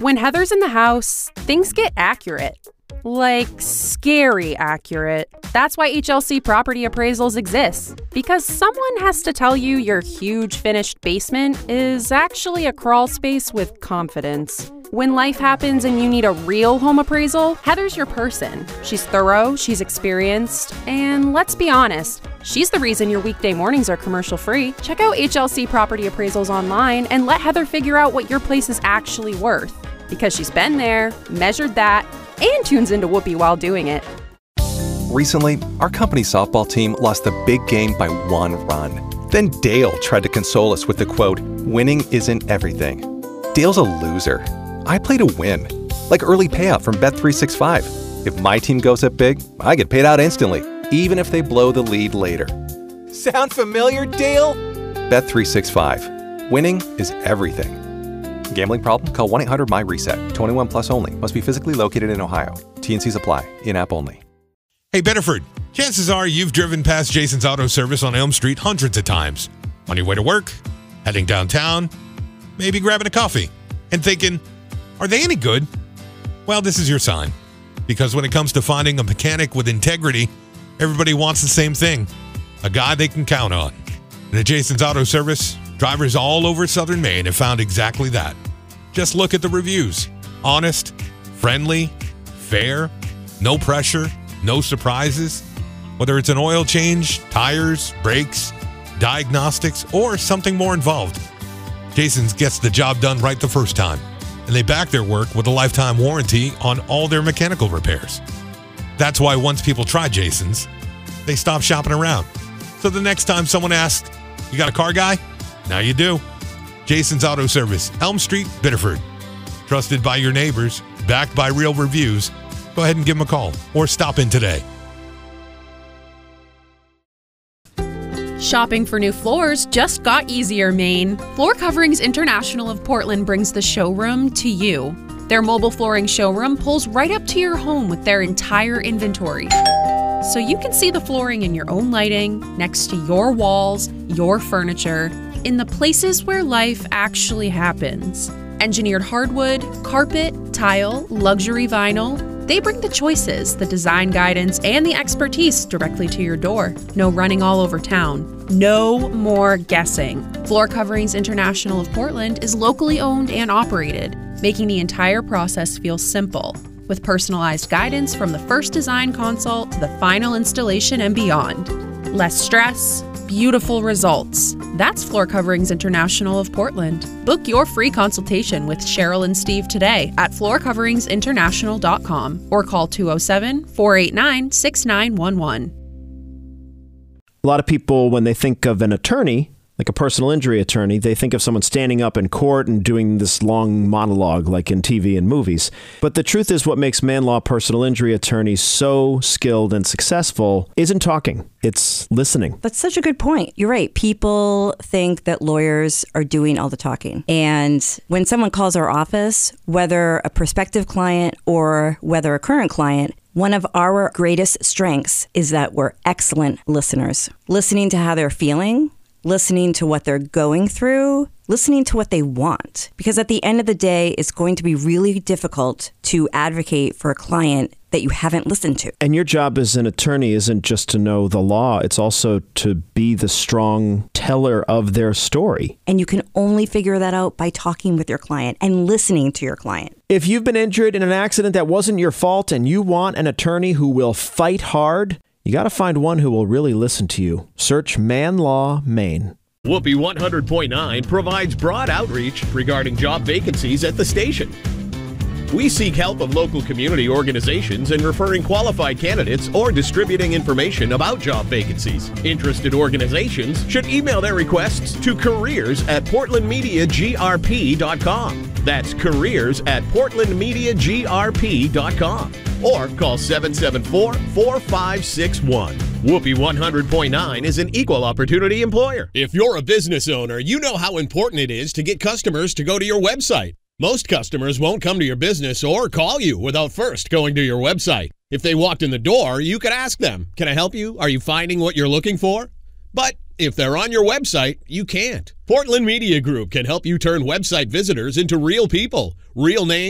When Heather's in the house, things get accurate. Like, scary accurate. That's why HLC Property Appraisals exists. Because someone has to tell you your huge finished basement is actually a crawl space with confidence. When life happens and you need a real home appraisal, Heather's your person. She's thorough, she's experienced, and let's be honest, she's the reason your weekday mornings are commercial-free. Check out HLC Property Appraisals online and let Heather figure out what your place is actually worth. Because she's been there, measured that, and tunes into Whoopi while doing it. Recently, our company softball team lost the big game by 1 run. Then Dale tried to console us with the quote, "Winning isn't everything." Dale's a loser. I play to win. Like early payout from Bet365. If my team goes up big, I get paid out instantly, even if they blow the lead later. Sound familiar, Dale? Bet365. Winning is everything. Gambling problem? Call 1-800-MY-RESET. 21 plus only. Must be physically located in Ohio. T&Cs apply. In-app only. Hey, Bedford. Chances are you've driven past Jason's Auto Service on Elm Street hundreds of times. On your way to work, heading downtown, maybe grabbing a coffee, and thinking, are they any good? Well, this is your sign. Because when it comes to finding a mechanic with integrity, everybody wants the same thing. A guy they can count on. And at Jason's Auto Service, drivers all over Southern Maine have found exactly that. Just look at the reviews. Honest, friendly, fair, no pressure, no surprises. Whether it's an oil change, tires, brakes, diagnostics, or something more involved, Jason's gets the job done right the first time. And they back their work with a lifetime warranty on all their mechanical repairs. That's why once people try Jason's, they stop shopping around. So the next time someone asks, "You got a car guy?" Now you do. Jason's Auto Service, Elm Street, Biddeford. Trusted by your neighbors, backed by real reviews. Go ahead and give them a call or stop in today. Shopping for new floors just got easier, Maine. Floor Coverings International of Portland brings the showroom to you. Their mobile flooring showroom pulls right up to your home with their entire inventory. So you can see the flooring in your own lighting, next to your walls, your furniture, in the places where life actually happens. Engineered hardwood, carpet, tile, luxury vinyl. They bring the choices, the design guidance, and the expertise directly to your door. No running all over town. No more guessing. Floor Coverings International of Portland is locally owned and operated, making the entire process feel simple, with personalized guidance from the first design consult to the final installation and beyond. Less stress, beautiful results. That's Floor Coverings International of Portland. Book your free consultation with Cheryl and Steve today at floorcoveringsinternational.com or call 207-489-6911. A lot of people, when they think of an attorney, like a personal injury attorney, they think of someone standing up in court and doing this long monologue like in TV and movies. But the truth is, what makes man law personal injury attorneys so skilled and successful isn't talking. It's listening. That's such a good point. You're right. People think that lawyers are doing all the talking. And when someone calls our office, whether a prospective client or whether a current client, one of our greatest strengths is that we're excellent listeners. Listening to how they're feeling, listening to what they're going through, listening to what they want. Because at the end of the day, it's going to be really difficult to advocate for a client that you haven't listened to. And your job as an attorney isn't just to know the law, it's also to be the strong teller of their story. And you can only figure that out by talking with your client and listening to your client. If you've been injured in an accident that wasn't your fault and you want an attorney who will fight hard, you got to find one who will really listen to you. Search Man Law Maine. Whoopi 100.9 provides broad outreach regarding job vacancies at the station. We seek help of local community organizations in referring qualified candidates or distributing information about job vacancies. Interested organizations should email their requests to careers@portlandmediagrp.com. That's careers@portlandmediagrp.com. Or call 774-4561. Whoopi 100.9 is an equal opportunity employer. If you're a business owner, you know how important it is to get customers to go to your website. Most customers won't come to your business or call you without first going to your website. If they walked in the door, you could ask them, "Can I help you? Are you finding what you're looking for?" But if they're on your website, you can't. Portland Media Group can help you turn website visitors into real people, real names,